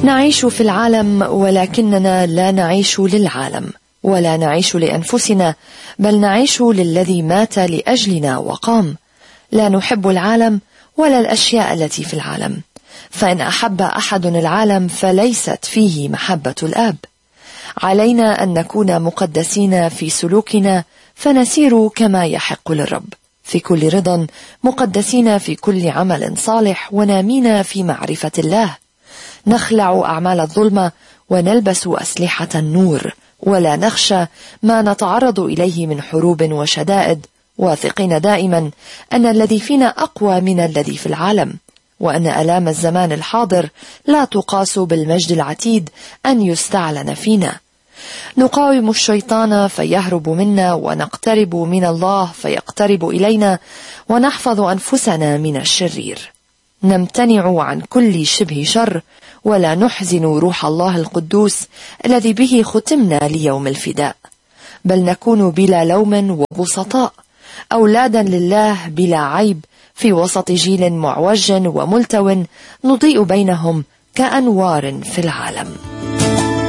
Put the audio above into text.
نعيش في العالم ولكننا لا نعيش للعالم، ولا نعيش لأنفسنا، بل نعيش للذي مات لأجلنا وقام. لا نحب العالم ولا الأشياء التي في العالم، فإن أحب أحد العالم فليست فيه محبة الآب. علينا أن نكون مقدسين في سلوكنا، فنسير كما يحق للرب في كل رضا، مقدسين في كل عمل صالح، ونامين في معرفة الله. نخلع أعمال الظلمة ونلبس أسلحة النور، ولا نخشى ما نتعرض إليه من حروب وشدائد، واثقين دائما أن الذي فينا أقوى من الذي في العالم، وأن آلام الزمان الحاضر لا تقاس بالمجد العتيد أن يستعلن فينا. نقاوم الشيطان فيهرب منا، ونقترب من الله فيقترب إلينا، ونحفظ أنفسنا من الشرير. نمتنع عن كل شبه شر، ولا نحزن روح الله القدوس الذي به ختمنا ليوم الفداء، بل نكون بلا لوم وبسطاء، أولادا لله بلا عيب، في وسط جيل معوج وملتو، نضيء بينهم كأنوار في العالم.